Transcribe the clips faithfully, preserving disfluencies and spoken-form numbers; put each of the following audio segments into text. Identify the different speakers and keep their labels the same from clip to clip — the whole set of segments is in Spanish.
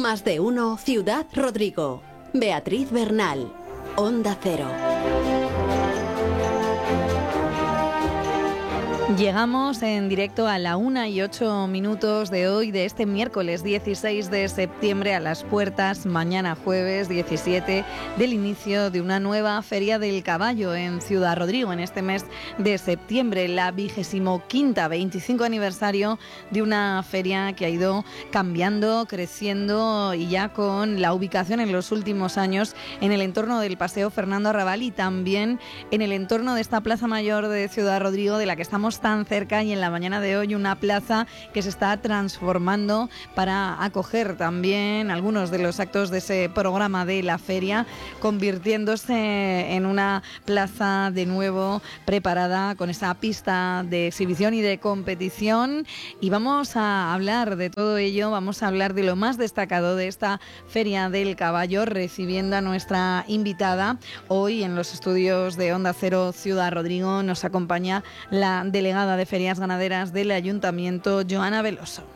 Speaker 1: Más de uno, Ciudad Rodrigo. Beatriz Bernal, Onda Cero.
Speaker 2: Llegamos en directo a la una y ocho minutos de hoy, de este miércoles dieciséis de septiembre, a las puertas, mañana jueves diecisiete, del inicio de una nueva Feria del Caballo en Ciudad Rodrigo, en este mes de septiembre, la vigésimo quinta, veinticinco aniversario de una feria que ha ido cambiando, creciendo y ya con la ubicación en los últimos años en el entorno del Paseo Fernando Arrabal y también en el entorno de esta Plaza Mayor de Ciudad Rodrigo, de la que estamos tan cerca, y en la mañana de hoy una plaza que se está transformando para acoger también algunos de los actos de ese programa de la feria, convirtiéndose en una plaza de nuevo preparada con esa pista de exhibición y de competición. Y vamos a hablar de todo ello, vamos a hablar de lo más destacado de esta Feria del Caballo, recibiendo a nuestra invitada. Hoy en los estudios de Onda Cero Ciudad Rodrigo nos acompaña la delegada de Ferias Ganaderas del Ayuntamiento, Joana Veloso.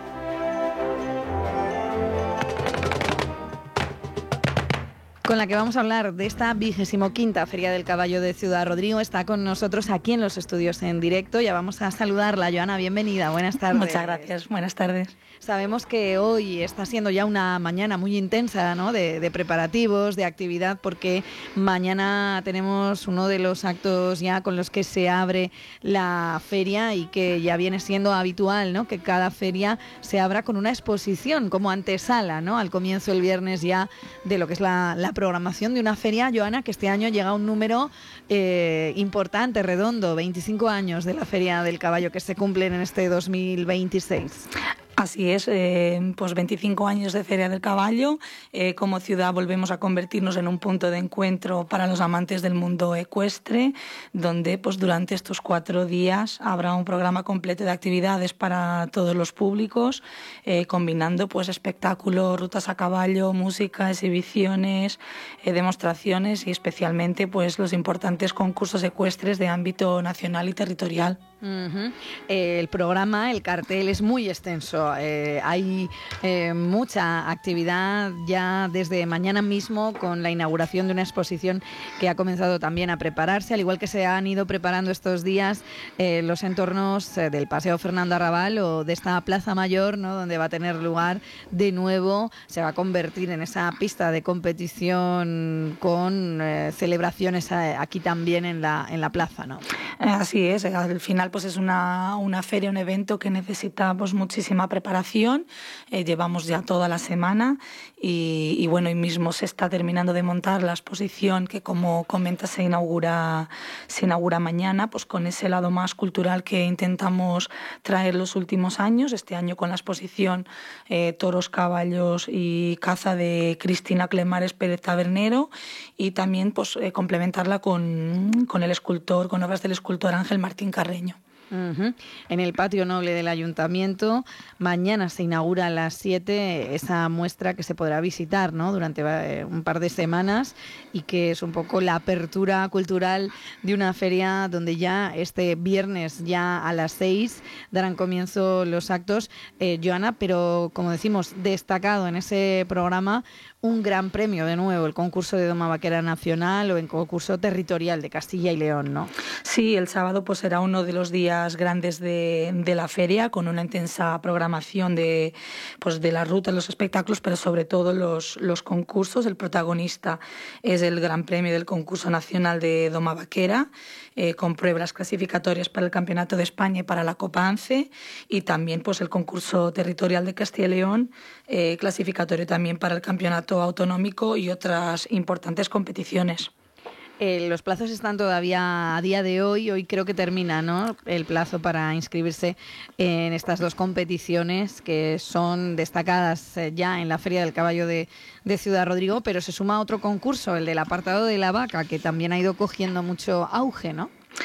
Speaker 2: Con la que vamos a hablar de esta vigésimo quinta Feria del Caballo de Ciudad Rodrigo. Está con nosotros aquí en los estudios en directo. Ya vamos a saludarla. Joana, bienvenida. Buenas tardes.
Speaker 3: Muchas gracias. Buenas tardes.
Speaker 2: Sabemos que hoy está siendo ya una mañana muy intensa, ¿no? de, de preparativos, de actividad, porque mañana tenemos uno de los actos ya con los que se abre la feria y que ya viene siendo habitual, ¿no? Que cada feria se abra con una exposición como antesala, ¿no? Al comienzo el viernes ya de lo que es la, la programación de una feria, Joana, que este año llega a un número eh, importante, redondo, veinticinco años de la Feria del Caballo que se cumplen en este dos mil veintiséis.
Speaker 3: Así es, eh, pues veinticinco años de Feria del Caballo. Eh, como ciudad volvemos a convertirnos en un punto de encuentro para los amantes del mundo ecuestre, donde pues durante estos cuatro días habrá un programa completo de actividades para todos los públicos, eh, combinando pues espectáculos, rutas a caballo, música, exhibiciones, eh, demostraciones y especialmente pues los importantes concursos ecuestres de ámbito nacional y territorial.
Speaker 2: Uh-huh. El programa, el cartel es muy extenso. Eh, hay eh, mucha actividad ya desde mañana mismo, con la inauguración de una exposición que ha comenzado también a prepararse, al igual que se han ido preparando estos días eh, los entornos eh, del Paseo Fernando Arrabal o de esta Plaza Mayor, ¿no? Donde va a tener lugar de nuevo, se va a convertir en esa pista de competición con eh, celebraciones eh, aquí también en la, en la plaza, ¿no?
Speaker 3: Así es, al final pues es una, una feria, un evento que necesita pues muchísima preparación. Eh, llevamos ya toda la semana y, y bueno, hoy mismo se está terminando de montar la exposición que, como comentas, se inaugura, se inaugura mañana, pues con ese lado más cultural que intentamos traer los últimos años. Este año con la exposición eh, Toros, Caballos y Caza de Cristina Clemares Pérez Tabernero, y también pues eh, complementarla con, con el escultor, con obras del escultor Ángel Martín Carreño.
Speaker 2: Uh-huh. En el patio noble del Ayuntamiento mañana se inaugura a las siete esa muestra que se podrá visitar, ¿no? Durante eh, un par de semanas, y que es un poco la apertura cultural de una feria donde ya este viernes ya a las seis darán comienzo los actos, eh, Joana, pero como decimos, destacado en ese programa un gran premio de nuevo, el concurso de Doma Vaquera Nacional o el concurso territorial de Castilla y León, ¿no?
Speaker 3: Sí, el sábado pues será uno de los días grandes de, de la feria, con una intensa programación de, pues, de las rutas, los espectáculos, pero sobre todo los, los concursos. El protagonista es el gran premio del concurso nacional de Doma Vaquera, eh, con pruebas clasificatorias para el Campeonato de España y para la Copa ANCE, y también pues el concurso territorial de Castilla y León, eh, clasificatorio también para el Campeonato Autonómico y otras importantes competiciones.
Speaker 2: Eh, los plazos están todavía a día de hoy, hoy creo que termina, ¿no?, el plazo para inscribirse en estas dos competiciones que son destacadas eh, ya en la Feria del Caballo de, de Ciudad Rodrigo, pero se suma otro concurso, el del apartado de la vaca, que también ha ido cogiendo mucho auge, ¿no?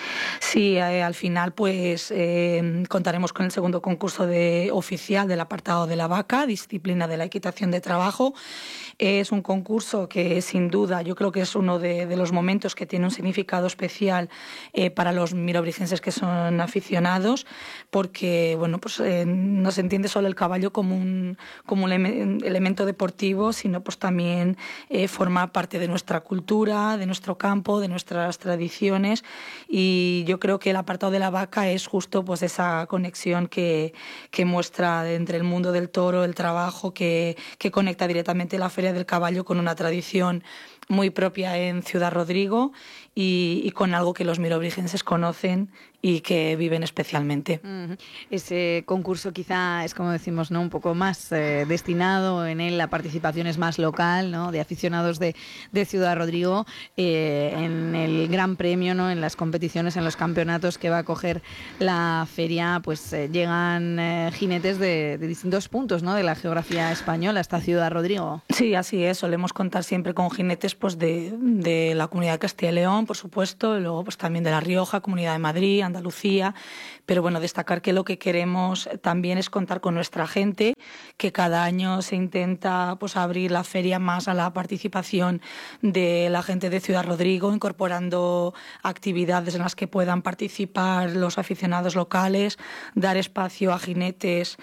Speaker 3: Sí, eh, al final pues eh, contaremos con el segundo concurso de, oficial del apartado de la vaca, disciplina de la equitación de trabajo. Es un concurso que sin duda yo creo que es uno de, de los momentos que tiene un significado especial eh, para los mirobrigenses que son aficionados, porque bueno, pues eh, no se entiende solo el caballo como un, como un ele- elemento deportivo, sino pues también eh, forma parte de nuestra cultura, de nuestro campo, de nuestras tradiciones, y yo creo que el apartado de la vaca es justo pues esa conexión que, que muestra entre el mundo del toro, el trabajo, que, que conecta directamente la Feria del Caballo con una tradición muy propia en Ciudad Rodrigo y, y con algo que los mirobrigenses conocen y que viven especialmente.
Speaker 2: Uh-huh. Ese concurso quizá es, como decimos, ¿no?, un poco más eh, destinado en él, la participación es más local, ¿no?, de aficionados de, de Ciudad Rodrigo, eh, en el Gran Premio, ¿no?, en las competiciones, en los campeonatos que va a coger la feria, pues eh, llegan eh, jinetes de, de distintos puntos, ¿no?, de la geografía española hasta Ciudad Rodrigo.
Speaker 3: Sí, así es, solemos contar siempre con jinetes pues de, de la Comunidad de Castilla y León, por supuesto, y luego pues también de La Rioja, Comunidad de Madrid, Andalucía, pero bueno, destacar que lo que queremos también es contar con nuestra gente, que cada año se intenta pues abrir la feria más a la participación de la gente de Ciudad Rodrigo, incorporando actividades en las que puedan participar los aficionados locales, dar espacio a jinetes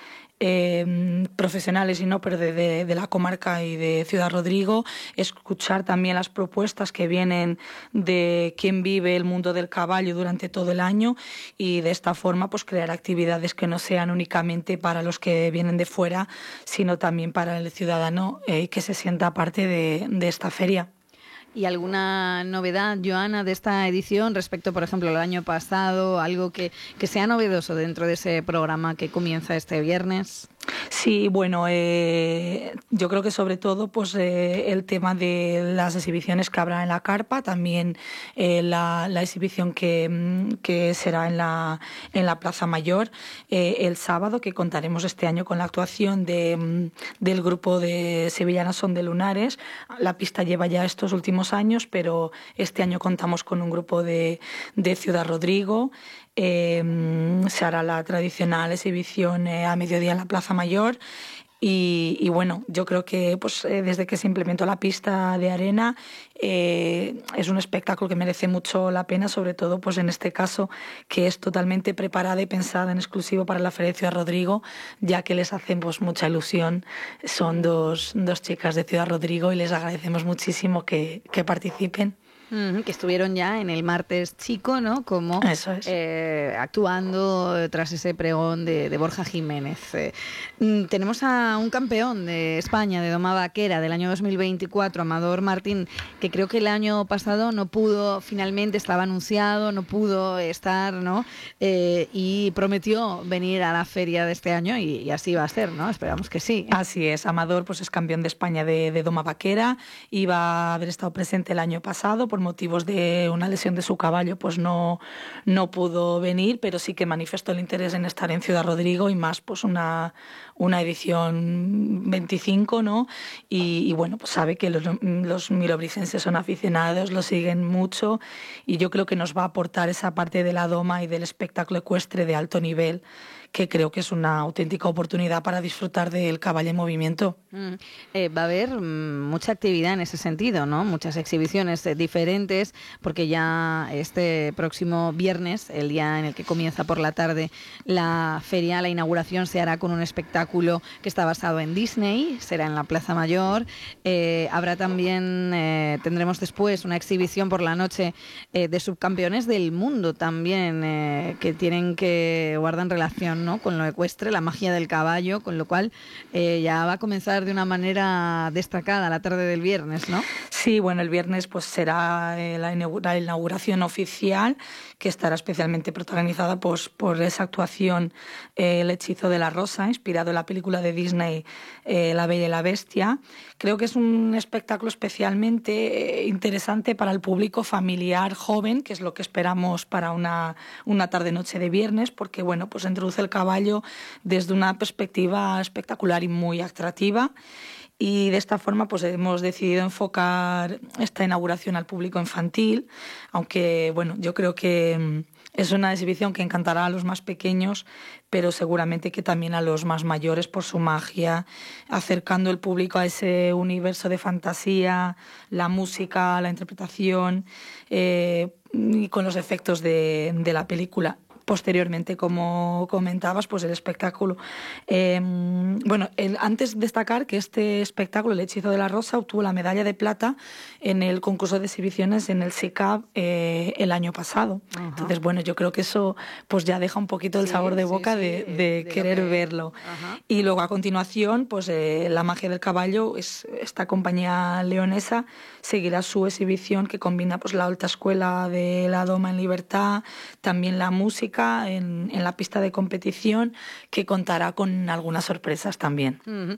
Speaker 3: Eh, profesionales y no, pero de, de, de la comarca y de Ciudad Rodrigo, escuchar también las propuestas que vienen de quien vive el mundo del caballo durante todo el año y de esta forma pues crear actividades que no sean únicamente para los que vienen de fuera, sino también para el ciudadano y eh, que se sienta parte de, de esta feria.
Speaker 2: ¿Y alguna novedad, Joana, de esta edición respecto, por ejemplo, al año pasado? ¿Algo que, que sea novedoso dentro de ese programa que comienza este viernes?
Speaker 3: Sí, bueno, eh, yo creo que sobre todo pues eh, el tema de las exhibiciones que habrá en la carpa, también eh, la, la exhibición que, que será en la, en la Plaza Mayor eh, el sábado, que contaremos este año con la actuación de, del grupo de Sevillanas Son de Lunares. La pista lleva ya estos últimos años, pero este año contamos con un grupo de, de Ciudad Rodrigo. Eh, se hará la tradicional exhibición eh, a mediodía en la Plaza Mayor y, y bueno, yo creo que pues eh, desde que se implementó la pista de arena eh, es un espectáculo que merece mucho la pena, sobre todo pues en este caso que es totalmente preparada y pensada en exclusivo para la Feria de Ciudad Rodrigo, ya que les hacemos mucha ilusión. Son dos, dos chicas de Ciudad Rodrigo y les agradecemos muchísimo que, que participen.
Speaker 2: Uh-huh, que estuvieron ya en el martes chico, ¿no? Como
Speaker 3: Eso es.
Speaker 2: eh, actuando tras ese pregón de, de Borja Jiménez. Eh, tenemos a un campeón de España de doma vaquera del año dos mil veinticuatro, Amador Martín, que creo que el año pasado no pudo, finalmente estaba anunciado, no pudo estar, ¿no? Eh, y prometió venir a la feria de este año y, y así va a ser, ¿no? Esperamos que sí.
Speaker 3: Así es, Amador pues es campeón de España de, de doma vaquera, iba a haber estado presente el año pasado, por motivos de una lesión de su caballo pues no, no pudo venir, pero sí que manifestó el interés en estar en Ciudad Rodrigo y más pues una, una edición veinticinco, ¿no? Y, y bueno, pues sabe que los, los mirobrigenses son aficionados, lo siguen mucho y yo creo que nos va a aportar esa parte de la doma y del espectáculo ecuestre de alto nivel, que creo que es una auténtica oportunidad para disfrutar del caballo en movimiento.
Speaker 2: Mm, eh, va a haber mm, mucha actividad en ese sentido, ¿no? Muchas exhibiciones eh, diferentes, porque ya este próximo viernes, el día en el que comienza por la tarde la feria, la inauguración se hará con un espectáculo que está basado en Disney, será en la Plaza Mayor. Eh, habrá también, eh, tendremos después una exhibición por la noche eh, de subcampeones del mundo también, eh, que tienen que guardan relación, ¿no?, con lo ecuestre, la magia del caballo, con lo cual eh, ya va a comenzar de una manera destacada la tarde del viernes, ¿no?
Speaker 3: Sí, bueno, el viernes pues será eh, la inauguración oficial, que estará especialmente protagonizada pues, por esa actuación eh, El hechizo de la rosa, inspirado en la película de Disney eh, La Bella y la Bestia. Creo que es un espectáculo especialmente eh, interesante para el público familiar joven, que es lo que esperamos para una, una tarde-noche de viernes, porque bueno, pues introduce el caballo desde una perspectiva espectacular y muy atractiva. Y de esta forma pues hemos decidido enfocar esta inauguración al público infantil, aunque bueno, yo creo que, Es una exhibición que encantará a los más pequeños, pero seguramente que también a los más mayores por su magia, acercando el público a ese universo de fantasía, la música, la interpretación eh, y con los efectos de, de la película. Posteriormente, como comentabas, pues el espectáculo. Eh, bueno, el, antes destacar que este espectáculo, El hechizo de la rosa, obtuvo la medalla de plata en el concurso de exhibiciones en el S I C A B eh, el año pasado. Uh-huh. Entonces, bueno, yo creo que eso pues ya deja un poquito el sí, sabor de boca sí, sí, de, de, de querer que... verlo. Uh-huh. Y luego, a continuación, pues eh, La magia del caballo, es, esta compañía leonesa seguirá su exhibición que combina pues la alta escuela de la doma en libertad, también la música En, en la pista de competición, que contará con algunas sorpresas también.
Speaker 2: Uh-huh.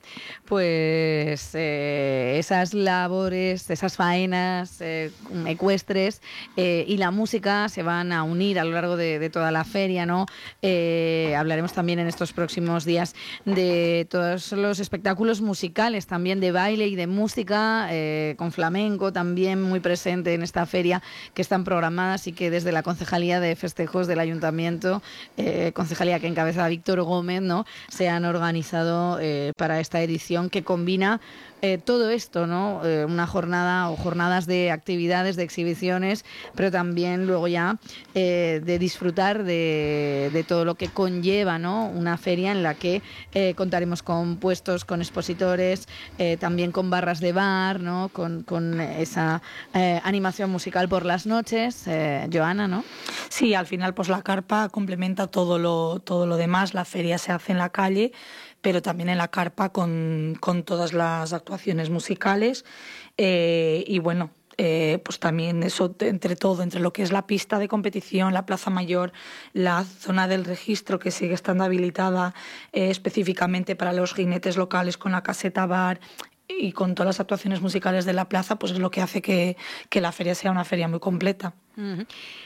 Speaker 2: Pues eh, esas labores, esas faenas eh, ecuestres eh, y la música se van a unir a lo largo de, de toda la feria, ¿no? Eh, hablaremos también en estos próximos días de todos los espectáculos musicales, también de baile y de música, eh, con flamenco también muy presente en esta feria, que están programadas y que desde la Concejalía de Festejos del Ayuntamiento Eh, concejalía que encabeza Víctor Gómez, ¿no? Se han organizado eh, para esta edición que combina eh, todo esto, ¿no? Eh, una jornada o jornadas de actividades, de exhibiciones, pero también luego ya eh, de disfrutar de, de todo lo que conlleva, ¿no? Una feria en la que eh, contaremos con puestos, con expositores, eh, también con barras de bar, ¿no? Con, con esa eh, animación musical por las noches, eh, Joana, ¿no?
Speaker 3: Sí, al final pues la carpa complementa todo lo, todo lo demás. La feria se hace en la calle, pero también en la carpa con, con todas las actuaciones musicales eh, y bueno, eh, pues también eso entre todo, entre lo que es la pista de competición, la Plaza Mayor, la zona del registro que sigue estando habilitada eh, específicamente para los jinetes locales con la caseta bar y con todas las actuaciones musicales de la plaza, pues es lo que hace que, que la feria sea una feria muy completa.
Speaker 2: Uh-huh.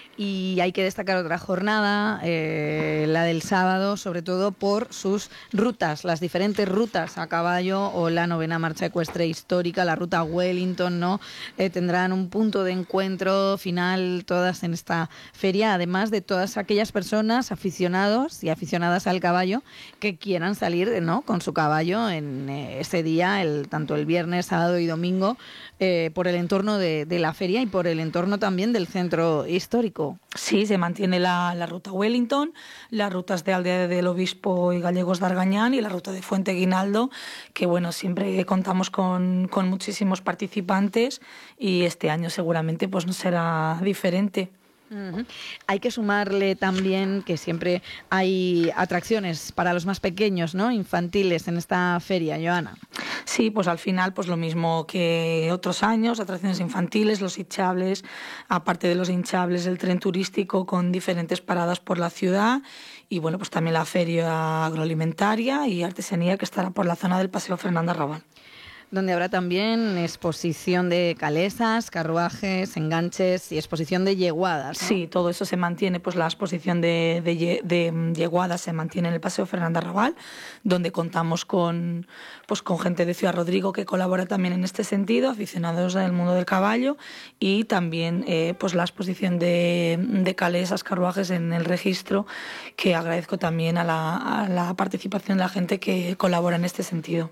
Speaker 2: Y hay que destacar otra jornada, eh, la del sábado, sobre todo por sus rutas, las diferentes rutas a caballo o la novena marcha ecuestre histórica, la ruta Wellington, ¿no? Eh, tendrán un punto de encuentro final todas en esta feria, además de todas aquellas personas, aficionados y aficionadas al caballo, que quieran salir, ¿no? Con su caballo en eh, ese día, el, tanto el viernes, sábado y domingo, eh, por el entorno de, de la feria y por el entorno también del centro histórico.
Speaker 3: Sí, se mantiene la, la ruta Wellington, las rutas de Aldea del Obispo y Gallegos de Argañán y la ruta de Fuente Guinaldo, que bueno, siempre contamos con, con muchísimos participantes y este año seguramente pues no será diferente.
Speaker 2: Uh-huh. Hay que sumarle también que siempre hay atracciones para los más pequeños, ¿no? Infantiles en esta feria, Joana.
Speaker 3: Sí, pues al final pues lo mismo que otros años, atracciones infantiles, los hinchables, aparte de los hinchables, el tren turístico con diferentes paradas por la ciudad y bueno, pues también la feria agroalimentaria y artesanía que estará por la zona del Paseo Fernando Arrabal.
Speaker 2: Donde habrá también exposición de calesas, carruajes, enganches y exposición de yeguadas, ¿no?
Speaker 3: Sí, todo eso se mantiene, pues la exposición de, de, de yeguadas se mantiene en el Paseo Fernando Arrabal, donde contamos con, pues, con gente de Ciudad Rodrigo que colabora también en este sentido, aficionados del mundo del caballo, y también eh, pues la exposición de, de calesas, carruajes en el registro, que agradezco también a la, a la participación de la gente que colabora en este sentido.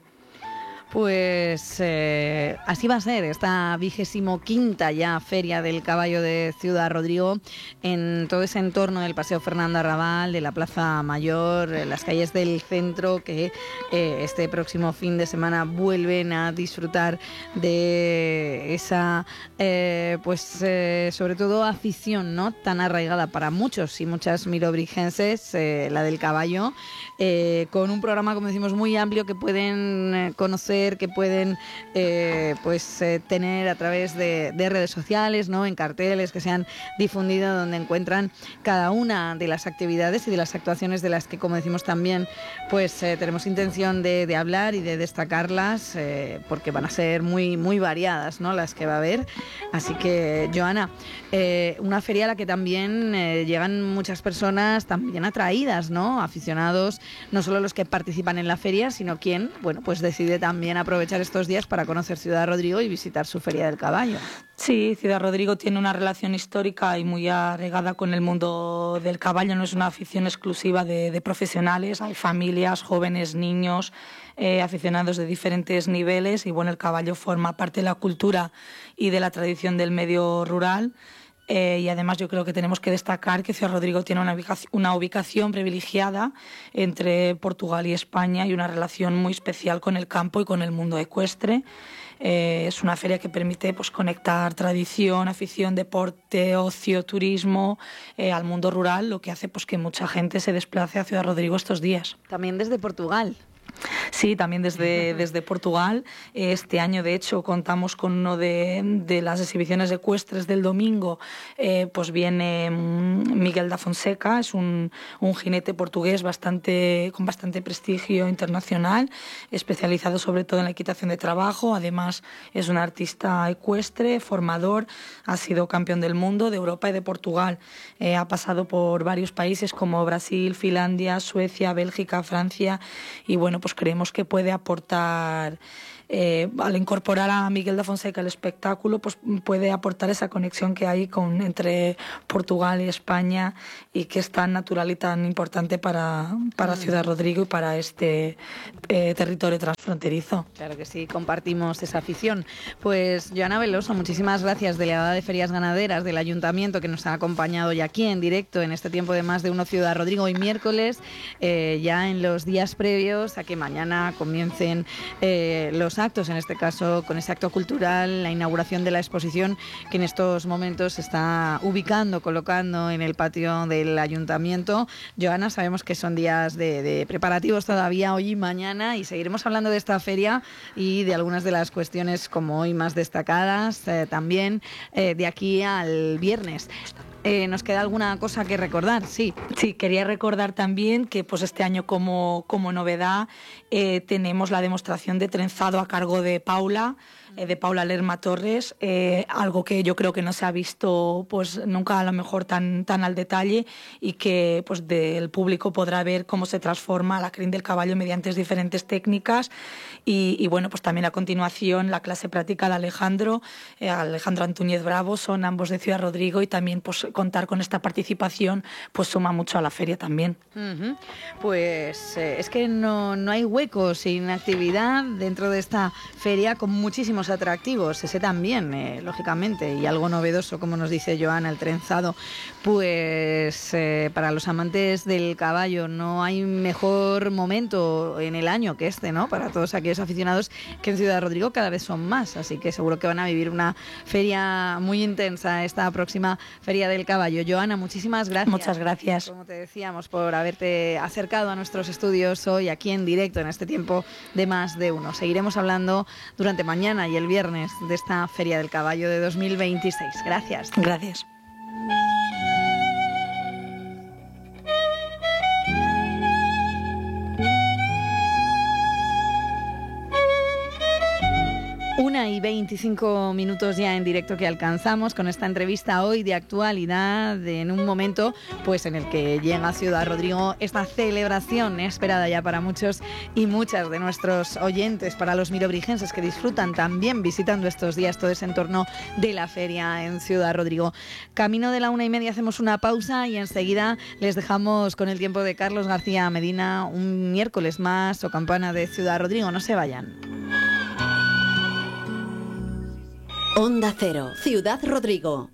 Speaker 2: Pues eh, así va a ser esta vigésimo quinta ya Feria del Caballo de Ciudad Rodrigo en todo ese entorno del Paseo Fernando Arrabal, de la Plaza Mayor, las calles del centro que eh, este próximo fin de semana vuelven a disfrutar de esa, eh, pues eh, sobre todo afición, ¿no? Tan arraigada para muchos y muchas mirobrigenses, eh, la del caballo, eh, con un programa, como decimos, muy amplio que pueden eh, conocer, que pueden eh, pues eh, tener a través de, de redes sociales, ¿no? En carteles que se han difundido, donde encuentran cada una de las actividades y de las actuaciones de las que, como decimos también, pues eh, tenemos intención de, de hablar y de destacarlas, eh, porque van a ser muy, muy variadas, ¿no? Las que va a haber. Así que, Joana, eh, una feria a la que también eh, llegan muchas personas también atraídas, ¿no? Aficionados, no solo los que participan en la feria, sino quien, bueno, pues decide también también aprovechar estos días para conocer Ciudad Rodrigo y visitar su Feria del Caballo.
Speaker 3: Sí, Ciudad Rodrigo tiene una relación histórica y muy arraigada con el mundo del caballo, no es una afición exclusiva de, de profesionales, hay familias, jóvenes, niños, eh, aficionados de diferentes niveles y bueno, el caballo forma parte de la cultura y de la tradición del medio rural. Eh, y además yo creo que tenemos que destacar que Ciudad Rodrigo tiene una ubicación, una ubicación privilegiada entre Portugal y España y una relación muy especial con el campo y con el mundo ecuestre. Eh, es una feria que permite pues, conectar tradición, afición, deporte, ocio, turismo eh, al mundo rural, lo que hace pues, que mucha gente se desplace a Ciudad Rodrigo estos días.
Speaker 2: También desde Portugal.
Speaker 3: Sí, también desde, desde Portugal. Este año, de hecho, contamos con uno de, de las exhibiciones ecuestres del domingo. Eh, pues viene Miguel da Fonseca, es un, un jinete portugués bastante, con bastante prestigio internacional, especializado sobre todo en la equitación de trabajo. Además, es un artista ecuestre, formador, ha sido campeón del mundo, de Europa y de Portugal. Eh, ha pasado por varios países como Brasil, Finlandia, Suecia, Bélgica, Francia y bueno, pues creemos que puede aportar, eh, al incorporar a Miguel da Fonseca al espectáculo, pues puede aportar esa conexión que hay con, entre Portugal y España y que es tan natural y tan importante para, para Ciudad Rodrigo y para este eh, territorio transfronterizo.
Speaker 2: Claro que sí, compartimos esa afición. Pues Joana Veloso, muchísimas gracias, delegada de Ferias Ganaderas del Ayuntamiento, que nos ha acompañado ya aquí en directo en este tiempo de Más de Uno Ciudad Rodrigo. Hoy miércoles, eh, ya en los días previos a que mañana comiencen eh, los actos, en este caso con ese acto cultural, la inauguración de la exposición que en estos momentos se está ubicando, colocando en el patio del Ayuntamiento. Joana, sabemos que son días de, de preparativos todavía hoy y mañana y seguiremos hablando de esta feria y de algunas de las cuestiones como hoy más destacadas eh, también eh, de aquí al viernes. Eh, ¿Nos queda alguna cosa que recordar? Sí.
Speaker 3: Sí, quería recordar también que pues este año como, como novedad eh, tenemos la demostración de trenzado a cargo de Paula, eh, de Paula Lerma Torres, eh, algo que yo creo que no se ha visto pues nunca a lo mejor tan, tan al detalle y que pues del público podrá ver cómo se transforma la crin del caballo mediante diferentes técnicas y, y bueno, pues también a continuación la clase práctica de Alejandro, eh, Alejandro Antúñez Bravo, son ambos de Ciudad Rodrigo y también pues contar con esta participación pues suma mucho a la feria también.
Speaker 2: Uh-huh. Pues eh, es que no, no hay huecos sin actividad dentro de esta feria con muchísimos atractivos, ese también, eh, lógicamente, y algo novedoso, como nos dice Joana, el trenzado. Pues eh, para los amantes del caballo no hay mejor momento en el año que este, ¿no? Para todos aquellos aficionados que en Ciudad Rodrigo cada vez son más, así que seguro que van a vivir una feria muy intensa esta próxima Feria del Caballo. Joana, muchísimas gracias.
Speaker 3: Muchas gracias.
Speaker 2: Como te decíamos, por haberte acercado a nuestros estudios hoy aquí en directo en este tiempo de Más de Uno. Seguiremos hablando durante mañana y el viernes de esta Feria del Caballo de dos mil veintiséis. Gracias.
Speaker 3: Gracias.
Speaker 2: Una y veinticinco minutos ya en directo que alcanzamos con esta entrevista hoy de actualidad, en un momento pues en el que llega a Ciudad Rodrigo esta celebración esperada ya para muchos y muchas de nuestros oyentes, para los mirobrigenses que disfrutan también visitando estos días todo ese entorno de la feria en Ciudad Rodrigo. Camino de la una y media hacemos una pausa y enseguida les dejamos con el tiempo de Carlos García Medina, un miércoles más o campana de Ciudad Rodrigo. No se vayan.
Speaker 1: Onda Cero, Ciudad Rodrigo.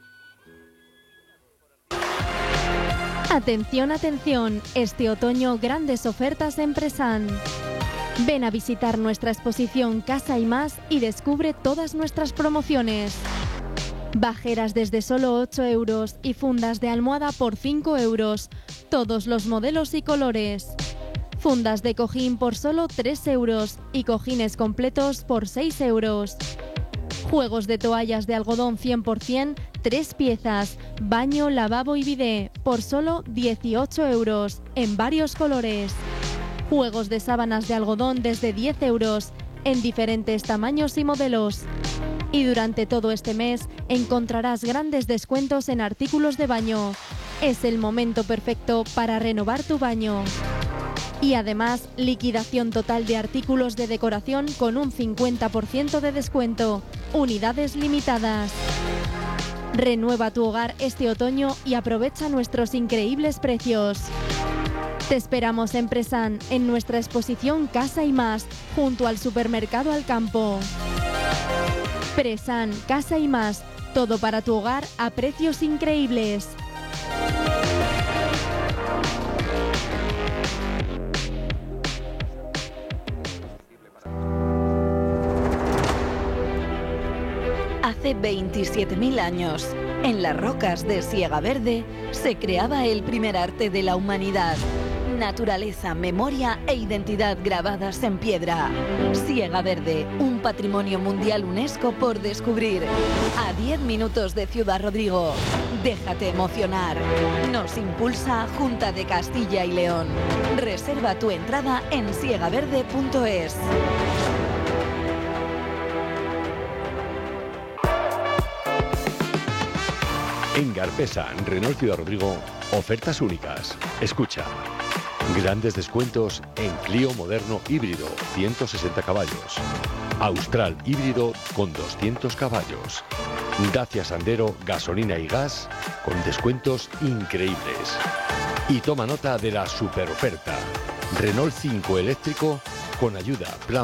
Speaker 4: Atención, atención, este otoño grandes ofertas en Presan. Ven a visitar nuestra exposición Casa y Más y descubre todas nuestras promociones. Bajeras desde solo ocho euros y fundas de almohada por cinco euros, todos los modelos y colores. Fundas de cojín por solo tres euros y cojines completos por seis euros. Juegos de toallas de algodón cien por ciento, tres piezas, baño, lavabo y bidé, por solo dieciocho euros, en varios colores. Juegos de sábanas de algodón desde diez euros, en diferentes tamaños y modelos. Y durante todo este mes encontrarás grandes descuentos en artículos de baño. Es el momento perfecto para renovar tu baño. Y además, liquidación total de artículos de decoración con un cincuenta por ciento de descuento. Unidades limitadas. Renueva tu hogar este otoño y aprovecha nuestros increíbles precios. Te esperamos en Pressan, en nuestra exposición Casa y Más, junto al supermercado Alcampo. Pressan, Casa y Más, todo para tu hogar a precios increíbles.
Speaker 2: Hace veintisiete mil años, en las rocas de Siega Verde, se creaba el primer arte de la humanidad. Naturaleza, memoria e identidad grabadas en piedra. Siega Verde, un patrimonio mundial UNESCO por descubrir. A diez minutos de Ciudad Rodrigo. Déjate emocionar. Nos impulsa Junta de Castilla y León. Reserva tu entrada en siega verde punto es.
Speaker 5: En Garpesa, Renault Ciudad Rodrigo, ofertas únicas. Escucha. Grandes descuentos en Clio moderno híbrido, ciento sesenta caballos. Austral híbrido con doscientos caballos. Dacia Sandero, gasolina y gas, con descuentos increíbles. Y toma nota de la super oferta. Renault cinco eléctrico con ayuda, plan